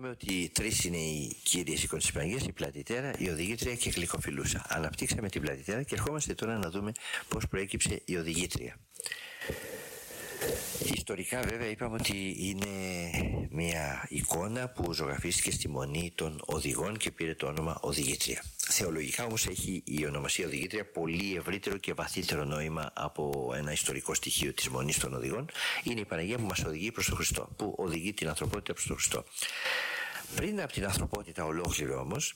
είπαμε ότι τρεις είναι οι κύριες εικόνες της Παναγίας, η πλατητέρα, η οδηγήτρια και η γλυκοφιλούσα. Αναπτύξαμε την πλατητέρα και ερχόμαστε τώρα να δούμε πώς προέκυψε η οδηγήτρια. Ιστορικά βέβαια είπαμε ότι είναι μια εικόνα που ζωγραφίστηκε στη μονή των οδηγών και πήρε το όνομα οδηγήτρια. Θεολογικά όμως έχει η ονομασία οδηγήτρια πολύ ευρύτερο και βαθύτερο νόημα από ένα ιστορικό στοιχείο της μονής των οδηγών. Είναι η Παναγία που μας οδηγεί προς τον Χριστό, που οδηγεί την ανθρωπότητα προς τον Χριστό. Πριν από την ανθρωπότητα ολόκληρη όμως,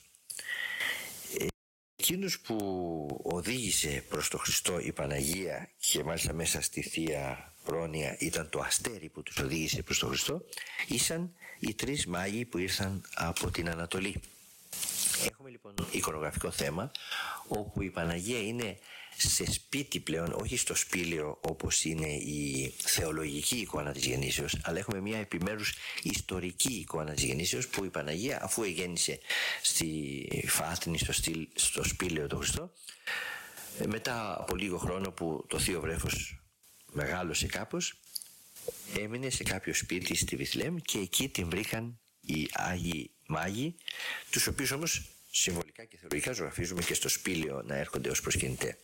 εκείνος που οδήγησε προς τον Χριστό η Παναγία και μάλιστα μέσα στη Θεία Πρόνοια ήταν το αστέρι που τους οδήγησε προς τον Χριστό, ήσαν οι τρεις μάγοι που ήρθαν από την Ανατολή. Έχουμε λοιπόν εικονογραφικό θέμα όπου η Παναγία είναι σε σπίτι πλέον, όχι στο σπήλαιο όπως είναι η θεολογική εικόνα της γεννήσεως, αλλά έχουμε μια επιμέρους ιστορική εικόνα της γεννήσεως που η Παναγία, αφού εγέννησε στη Φάτνη, στο σπήλαιο του Χριστό, μετά από λίγο χρόνο που το Θείο Βρέφος μεγάλωσε κάπως, έμεινε σε κάποιο σπίτι στη Βιθλεέμ και εκεί την βρήκαν οι Άγιοι Μάγοι, τους οποίους όμως συμβολικά και θεολογικά ζωγραφίζουμε και στο σπήλαιο να έρχονται ως προσκυνητέ.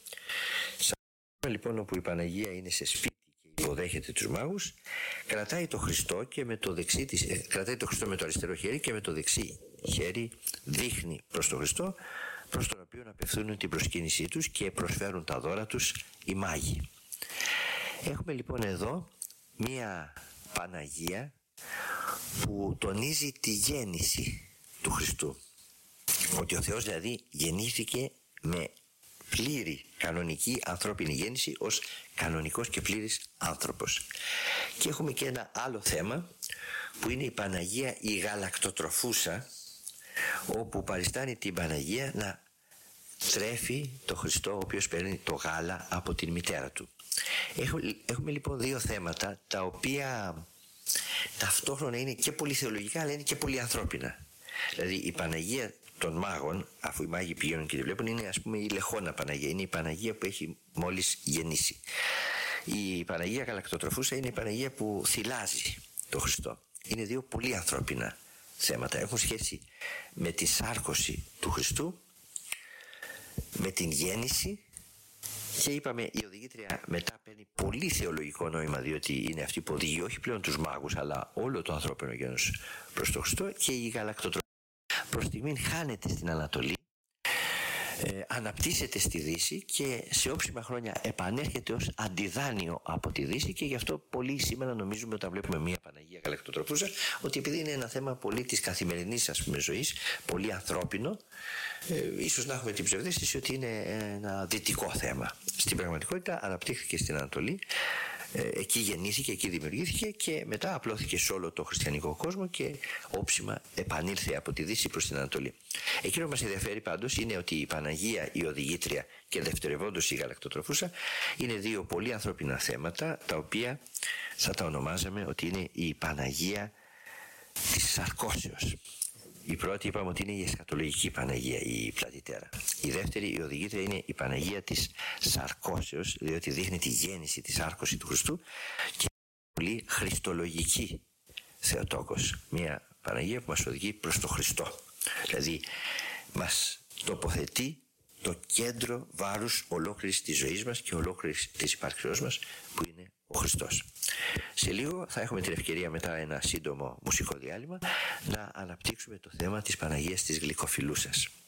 Λοιπόν, όπου η Παναγία είναι σε σπίτι και υποδέχεται τους μάγους, κρατάει το Χριστό και με το δεξί της, κρατάει το Χριστό με το αριστερό χέρι και με το δεξί χέρι δείχνει προς τον Χριστό, προς τον οποίο απευθύνουν την προσκύνησή τους και προσφέρουν τα δώρα τους οι μάγοι. Έχουμε λοιπόν εδώ μία Παναγία που τονίζει τη γέννηση του Χριστού. Ότι ο Θεός δηλαδή γεννήθηκε με πλήρη κανονική ανθρώπινη γέννηση ως κανονικός και πλήρης άνθρωπος. Και έχουμε και ένα άλλο θέμα που είναι η Παναγία η γαλακτοτροφούσα, όπου παριστάνει την Παναγία να τρέφει το Χριστό, ο οποίος παίρνει το γάλα από την μητέρα του. Έχουμε λοιπόν δύο θέματα τα οποία ταυτόχρονα είναι και πολύ θεολογικά αλλά είναι και πολύ ανθρώπινα. Δηλαδή η Παναγία των μάγων, αφού οι μάγοι πηγαίνουν και τη βλέπουν, είναι ας πούμε η Λεχόνα Παναγία, είναι η Παναγία που έχει μόλις γεννήσει. Η Παναγία γαλακτοτροφούσα είναι η Παναγία που θυλάζει το Χριστό. Είναι δύο πολύ ανθρώπινα θέματα, έχουν σχέση με τη σάρκωση του Χριστού, με την γέννηση. Και είπαμε η οδηγήτρια μετά παίρνει πολύ θεολογικό νόημα, διότι είναι αυτή που οδηγεί όχι πλέον τους μάγους αλλά όλο το ανθρώπινο γένος προς το Χριστό. Και η γαλακτοτροφία προς στιγμήν χάνεται στην Ανατολή, αναπτύσσεται στη Δύση και σε όψιμα χρόνια επανέρχεται ως αντιδάνειο από τη Δύση, και γι' αυτό πολλοί σήμερα νομίζουμε όταν βλέπουμε μια Παναγία γαλακτοτροφούσα ότι επειδή είναι ένα θέμα πολύ της καθημερινής ας πούμε ζωής, πολύ ανθρώπινο, ίσως να έχουμε την ψευδαίσθηση ότι είναι ένα δυτικό θέμα. Στην πραγματικότητα αναπτύχθηκε στην Ανατολή, εκεί γεννήθηκε, εκεί δημιουργήθηκε και μετά απλώθηκε σε όλο το χριστιανικό κόσμο και όψιμα επανήλθε από τη Δύση προς την Ανατολή. Εκείνο που μας ενδιαφέρει πάντως είναι ότι η Παναγία, η οδηγήτρια και δευτερευόντως η γαλακτοτροφούσα είναι δύο πολύ ανθρώπινα θέματα, τα οποία θα τα ονομάζαμε ότι είναι η Παναγία της σαρκώσεως. Η πρώτη είπαμε ότι είναι η εσχατολογική Παναγία, η πλατητέρα. Η δεύτερη, η οδηγήτρια, είναι η Παναγία της σαρκώσεως, διότι δείχνει τη γέννηση, τη σάρκωση του Χριστού, και πολύ χριστολογική Θεοτόκος. Μια Παναγία που μας οδηγεί προς τον Χριστό. Δηλαδή μας τοποθετεί το κέντρο βάρους ολόκληρης της ζωής μας και ολόκληρης της υπάρξεώς μας, που είναι ο Χριστός. Σε λίγο θα έχουμε την ευκαιρία, μετά ένα σύντομο μουσικό διάλειμμα, να αναπτύξουμε το θέμα της Παναγίας της Γλυκοφιλούσας.